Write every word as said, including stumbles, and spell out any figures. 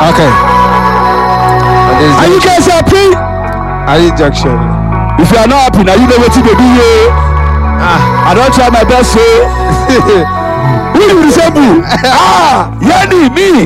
Okay. Are you guys happy? Are you junction? If you are not happy, now you know what to do here. Ah, I don't try my best, so. Who you resemble? Ah, Yanni, me.